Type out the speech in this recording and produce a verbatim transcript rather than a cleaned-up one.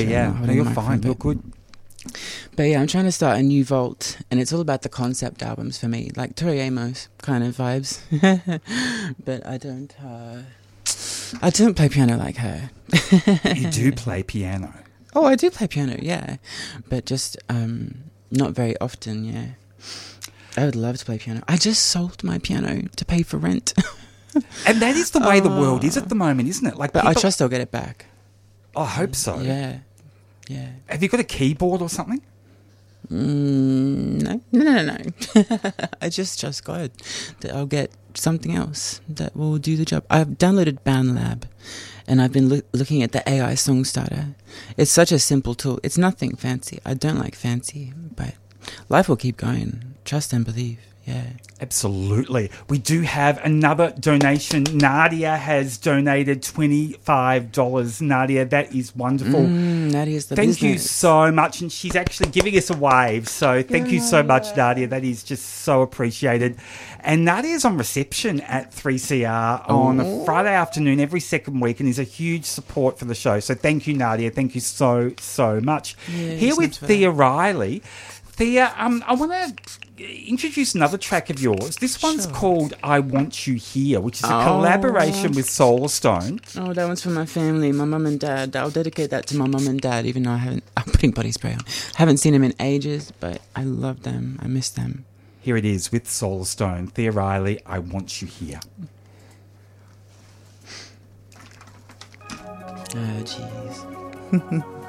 Yeah, no, you're fine. You're good. But yeah, I'm trying to start a new vault, and it's all about the concept albums for me, like Tori Amos kind of vibes. But I don't, uh, I don't play piano like her. You do play piano. Oh, I do play piano, yeah, but just um, not very often. Yeah, I would love to play piano. I just sold my piano to pay for rent. And that is the way uh, the world is at the moment, isn't it? Like, but people... I trust I'll get it back. I hope so. Yeah. Yeah. Have you got a keyboard or something? Mm, no, no, no, no. no. I just trust God that I'll get something else that will do the job. I've downloaded BandLab, and I've been loo- looking at the A I song starter. It's such a simple tool. It's nothing fancy. I don't like fancy, but life will keep going. Trust and believe. Yeah. Absolutely. We do have another donation. Nadia has donated twenty-five dollars. Nadia, that is wonderful. Mm, Nadia's the Thank business. you so much. And she's actually giving us a wave. So thank yeah, you so much, yeah. Nadia. That is just so appreciated. And Nadia's on reception at three C R oh. on a Friday afternoon every second week and is a huge support for the show. So thank you, Nadia. Thank you so, so much. Yeah, Here with Thea Riley. Thea, um, I want to introduce another track of yours. This one's sure. called I Want You Here, which is a oh. collaboration with Solar Stone. Oh, that one's for my family, my mum and dad. I'll dedicate that to my mum and dad, even though I haven't... I'm putting body spray on. Haven't seen them in ages, but I love them. I miss them. Here it is with Solar Stone. Thea Riley, I Want You Here. Oh, jeez.